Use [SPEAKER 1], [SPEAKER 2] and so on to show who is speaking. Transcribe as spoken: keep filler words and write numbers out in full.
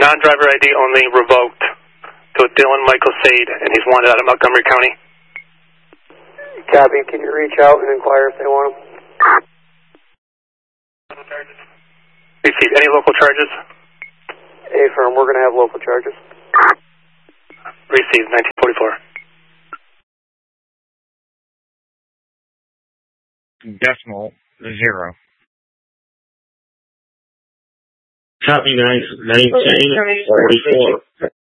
[SPEAKER 1] non-driver I D only, revoked. So Dylan Michael Sade, and he's wanted out of Montgomery County.
[SPEAKER 2] Copy. Can you reach out and inquire if they want him?
[SPEAKER 1] Received. Any local charges?
[SPEAKER 2] A firm, we're going to have local charges.
[SPEAKER 1] Received. nineteen forty-four.
[SPEAKER 3] Decimal zero.
[SPEAKER 4] Copy, nineteen forty-four.